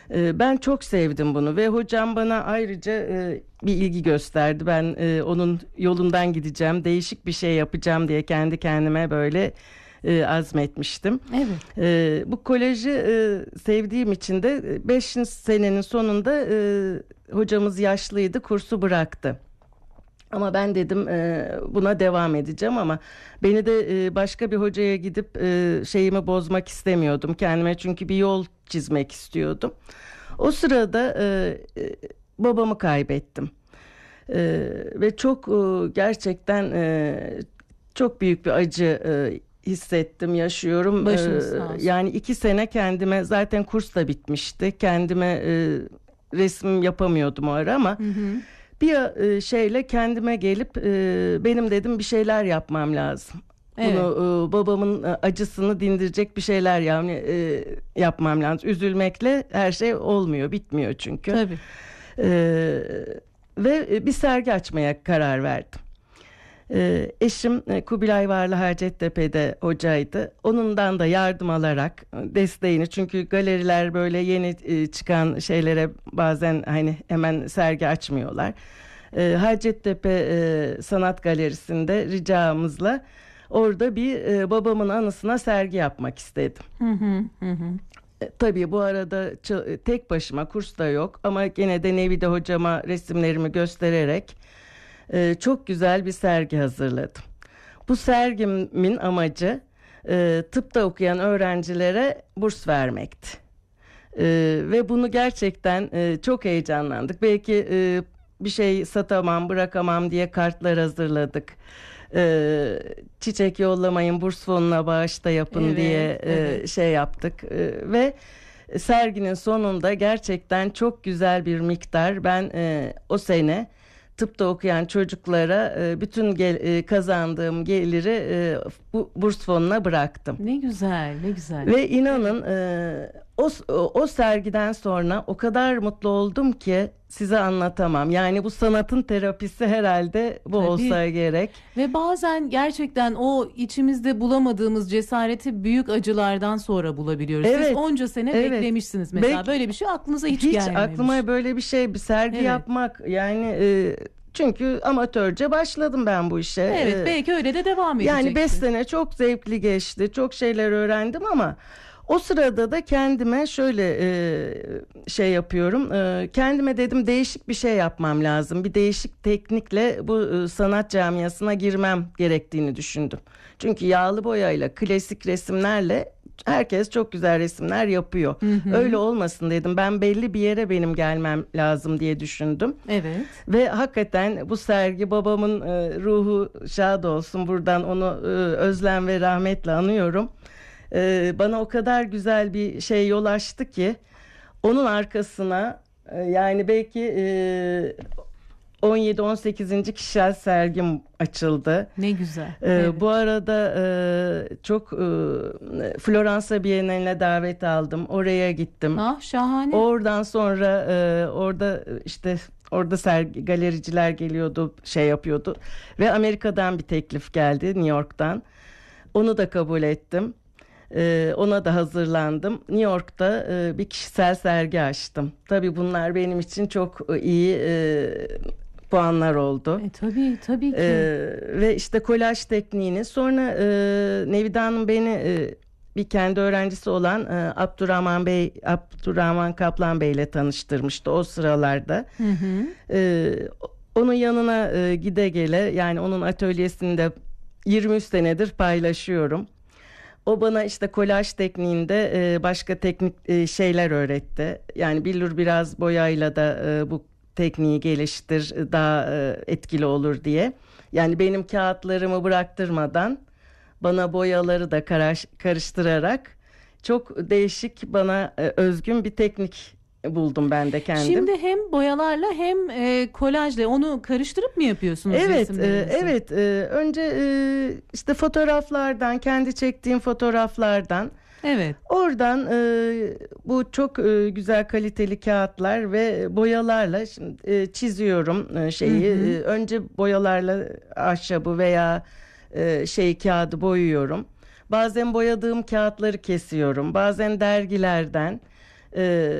Ben çok sevdim bunu ve hocam bana ayrıca bir ilgi gösterdi. Ben onun yolundan gideceğim, değişik bir şey yapacağım diye kendi kendime böyle azmetmiştim. Evet. Bu kolajı sevdiğim için de 5. senenin sonunda hocamız yaşlıydı, kursu bıraktı. Ama ben dedim buna devam edeceğim ama beni de başka bir hocaya gidip şeyimi bozmak istemiyordum kendime, çünkü bir yol çizmek istiyordum. O sırada babamı kaybettim. Ve çok gerçekten çok büyük bir acı hissettim, yaşıyorum. Başınız sağ olsun. Yani 2 sene kendime, zaten kurs da bitmişti. Kendime resim yapamıyordum o ara ama bir şeyle kendime gelip benim dedim bir şeyler yapmam lazım. Evet. Bunu babamın acısını dindirecek bir şeyler yani yapmam lazım. Üzülmekle her şey olmuyor, bitmiyor çünkü. Tabii. Ve bir sergi açmaya karar verdim. Eşim Kubilay Varlı Hacettepe'de hocaydı. Onundan da yardım alarak desteğini, çünkü galeriler böyle yeni çıkan şeylere bazen hani hemen sergi açmıyorlar. Hacettepe Sanat Galerisi'nde ricamızla orada bir babamın anısına sergi yapmak istedim. Tabii bu arada tek başıma, kurs da yok ama gene de Nevide hocama resimlerimi göstererek çok güzel bir sergi hazırladım. Bu sergimin amacı tıpta okuyan öğrencilere burs vermekti. Ve bunu gerçekten çok heyecanlandık. Belki bir şey satamam, bırakamam diye kartlar hazırladık. Çiçek yollamayın, burs fonuna bağışta yapın Evet, diye evet. şey yaptık. Ve serginin sonunda gerçekten çok güzel bir miktar, ben o sene tıpta okuyan çocuklara bütün kazandığım geliri bu burs fonuna bıraktım. Ne güzel, ne güzel. Ve inanın o sergiden sonra o kadar mutlu oldum ki size anlatamam. Yani bu sanatın terapisi herhalde bu Tabii. olsa gerek. Ve bazen gerçekten o içimizde bulamadığımız cesareti büyük acılardan sonra bulabiliyoruz. Siz Evet, onca sene evet. beklemişsiniz mesela. Böyle bir şey aklınıza hiç gelmemiş. Aklıma böyle bir şey, bir sergi Evet. yapmak yani çünkü amatörce başladım ben bu işe. Evet, belki öyle de devam edeceksin. Yani 5 sene çok zevkli geçti. Çok şeyler öğrendim ama o sırada da kendime şöyle şey yapıyorum. Kendime dedim değişik bir şey yapmam lazım. Bir değişik teknikle bu sanat camiasına girmem gerektiğini düşündüm. Çünkü yağlı boyayla, klasik resimlerle herkes çok güzel resimler yapıyor. Öyle olmasın dedim. Ben belli bir yere benim gelmem lazım diye düşündüm. Evet. Ve hakikaten bu sergi, babamın ruhu şad olsun. Buradan onu özlem ve rahmetle anıyorum. Bana o kadar güzel bir şey yol açtı ki onun arkasına yani belki 17-18. kişisel sergim açıldı. Ne güzel. Evet. Bu arada çok Floransa Bienali'ne davet aldım. Oraya gittim. Ah, şahane. Oradan sonra orada işte galericiler geliyordu, şey yapıyordu ve Amerika'dan bir teklif geldi, New York'tan. Onu da kabul ettim. Ona da hazırlandım. New York'ta bir kişisel sergi açtım. Tabii bunlar benim için çok iyi puanlar oldu. Tabii ki. Ve işte kolaj tekniğini sonra Nevide Hanım beni bir kendi öğrencisi olan Abdurrahman Kaplan Bey ile tanıştırmıştı o sıralarda. Onun yanına gide gele, yani onun atölyesinde 23 senedir paylaşıyorum. O bana işte kolaj tekniğinde başka teknik şeyler öğretti. Yani billur biraz boyayla da bu tekniği geliştir, daha etkili olur diye. Yani benim kağıtlarımı bıraktırmadan bana boyaları da karıştırarak çok değişik, bana özgün bir teknik buldum ben de kendim. Şimdi hem boyalarla hem kolajla onu karıştırıp mı yapıyorsunuz resimlerinizi? Evet. Önce işte fotoğraflardan, kendi çektiğim fotoğraflardan. Evet. Oradan bu çok güzel kaliteli kağıtlar ve boyalarla şimdi çiziyorum şeyi. Önce boyalarla ahşabı veya kağıdı boyuyorum. Bazen boyadığım kağıtları kesiyorum. Bazen dergilerden